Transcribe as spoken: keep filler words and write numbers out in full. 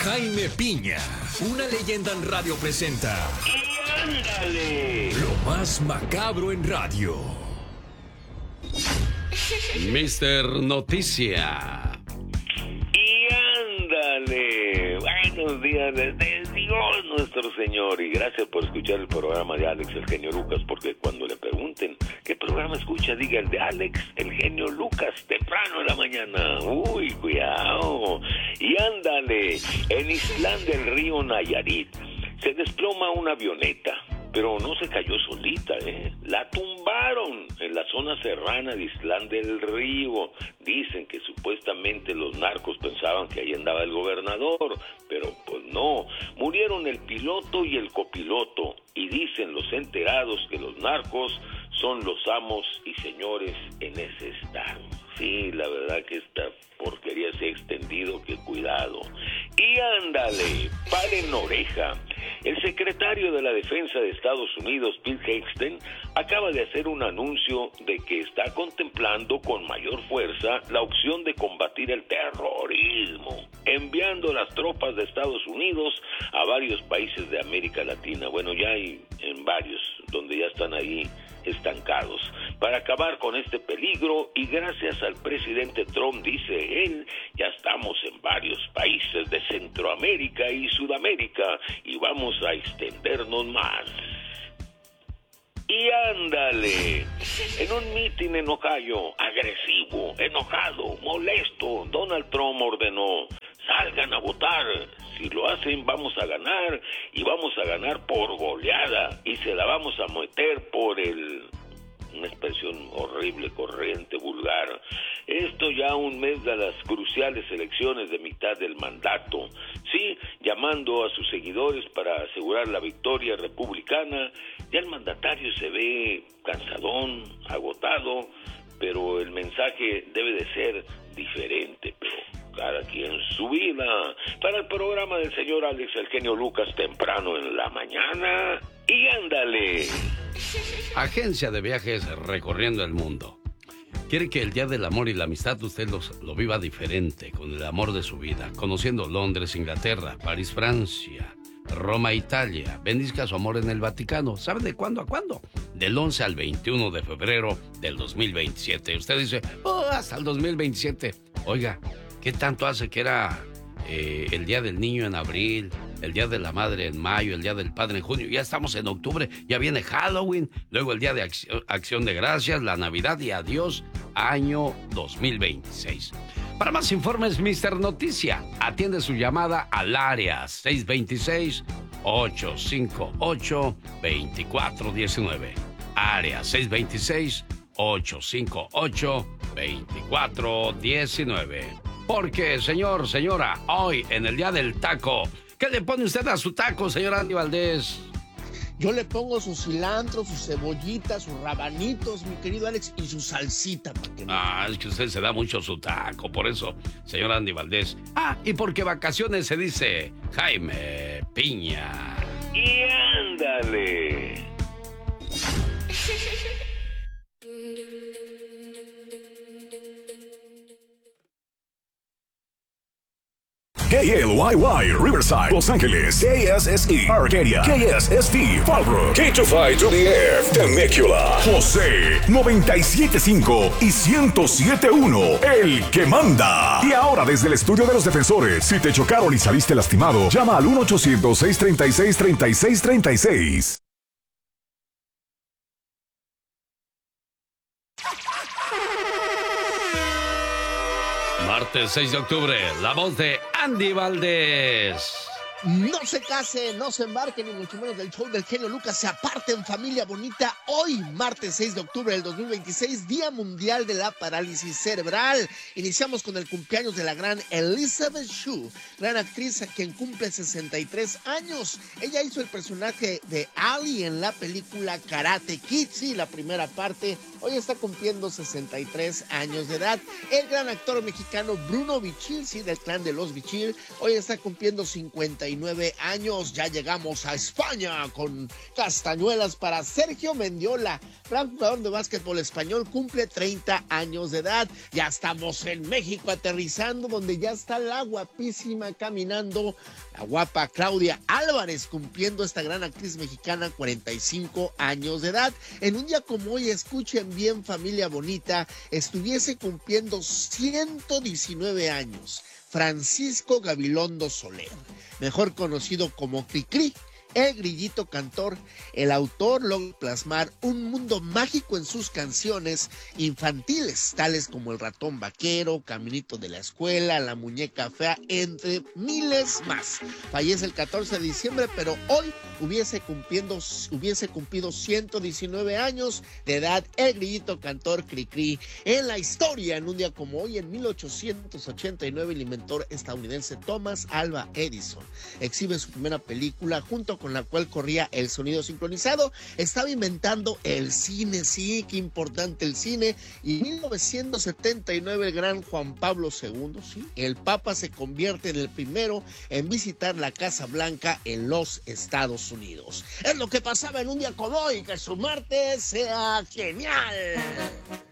Jaime Piña, una leyenda en radio presenta. ¡Y ándale! Lo más macabro en radio. mister Noticia. ¡Y ándale! Buenos días desde Dios nuestro Señor. Y gracias por escuchar el programa de Alex, el genio Lucas, porque cuando le pregunten qué programa escucha, diga el de Alex, el genio Lucas, temprano en la mañana. Uy, cuidado. Y ándale, en Islán del Río Nayarit se desploma una avioneta, pero no se cayó solita, ¿eh? La tumbaron en la zona serrana de Islán del Río. Dicen que supuestamente los narcos pensaban que ahí andaba el gobernador, pero pues no. Murieron el piloto y el copiloto, y dicen los enterados que los narcos son los amos y señores en ese estado. Sí, la verdad que esta porquería se ha extendido, que cuidado. Y ándale, paren oreja. El secretario de la Defensa de Estados Unidos, Pete Hegseth, acaba de hacer un anuncio de que está contemplando con mayor fuerza la opción de combatir el terrorismo, enviando las tropas de Estados Unidos a varios países de América Latina. Bueno, ya hay en varios donde ya están ahí estancados, para acabar con este peligro. Y gracias al presidente Trump, dice él, ya estamos en varios países de Centroamérica y Sudamérica y vamos a extendernos más. Y ándale, en un mitin en Ohio, agresivo, enojado, molesto, Donald Trump ordenó: salgan a votar. Si lo hacen, vamos a ganar, y vamos a ganar por goleada, y se la vamos a meter por el... una expresión horrible, corriente, vulgar. Esto ya un mes de las cruciales elecciones de mitad del mandato. Sí, llamando a sus seguidores para asegurar la victoria republicana. Ya el mandatario se ve cansadón, agotado, pero el mensaje debe de ser diferente, pero cada quien su vida. Para el programa del señor Alex, el genio Lucas, temprano en la mañana. Y ándale. Agencia de viajes recorriendo el mundo. Quiere que el Día del Amor y la Amistad usted los, lo viva diferente, con el amor de su vida, conociendo Londres, Inglaterra, París, Francia, Roma, Italia. Bendizca su amor en el Vaticano. ¿Sabe de cuándo a cuándo? Del once al veintiuno de febrero del dos mil veintisiete. Usted dice, oh, hasta el dos mil veintisiete. Oiga, ¿qué tanto hace que era eh, el Día del Niño en abril, el Día de la Madre en mayo, el Día del Padre en junio? Ya estamos en octubre, ya viene Halloween, luego el Día de Acción, Acción de Gracias, la Navidad y adiós, año dos mil veintiséis. Para más informes, mister Noticia atiende su llamada al área seis dos seis, ocho cinco ocho, dos cuatro uno nueve. Área seis dos seis, ocho cinco ocho, dos cuatro uno nueve. Porque, señor, señora, hoy en el Día del Taco, ¿qué le pone usted a su taco, señor Andy Valdés? Yo le pongo su cilantro, sus cebollitas, sus rabanitos, mi querido Alex, y su salsita. Para que ah, es que usted se da mucho su taco, por eso, señor Andy Valdés. Ah, y porque vacaciones se dice Jaime Piña. Y ándale. K L Y Y, Riverside, Los Ángeles, K S S E, Arcadia, K S S T, Fallbrook, K two five to the F, Temecula, José, noventa y siete punto cinco y ciento siete punto uno, el que manda. Y ahora desde el estudio de los defensores, si te chocaron y saliste lastimado, llama al uno ochocientos, seis treinta y seis, treinta y seis treinta y seis. Martes seis de octubre, la voz de Andy Valdés. No se case, no se embarque, ni mucho menos del show del genio Lucas. Se aparten, familia bonita. Hoy, martes seis de octubre del dos mil veintiséis, Día Mundial de la Parálisis Cerebral. Iniciamos con el cumpleaños de la gran Elizabeth Shue, gran actriz quien cumple sesenta y tres años. Ella hizo el personaje de Ali en la película Karate Kid, sí, la primera parte. Hoy está cumpliendo sesenta y tres años de edad. El gran actor mexicano Bruno Bichir, sí, del clan de los Bichir, hoy está cumpliendo cincuenta y y nueve años. Ya llegamos a España con castañuelas para Sergio Mendiola, gran jugador de básquetbol español, cumple treinta años de edad. Ya estamos en México aterrizando, donde ya está la guapísima caminando, la guapa Claudia Álvarez, cumpliendo esta gran actriz mexicana cuarenta y cinco años de edad. En un día como hoy, escuchen bien, familia bonita, estuviese cumpliendo ciento diecinueve años Francisco Gabilondo Soler, mejor conocido como Cricri, el grillito cantor. El autor logra plasmar un mundo mágico en sus canciones infantiles, tales como El ratón vaquero, Caminito de la escuela, La muñeca fea, entre miles más. Fallece el catorce de diciembre, pero hoy hubiese, cumpliendo, hubiese cumplido ciento diecinueve años de edad el grillito cantor Cricri. En la historia, en un día como hoy, en mil ochocientos ochenta y nueve, el inventor estadounidense Thomas Alva Edison exhibe su primera película, junto con la cual corría el sonido sincronizado. Estaba inventando el cine, sí, qué importante el cine. Y en mil novecientos setenta y nueve, el gran Juan Pablo segundo, sí, el Papa se convierte en el primero en visitar la Casa Blanca en los Estados Unidos. Es lo que pasaba en un día como hoy. Que su martes sea genial.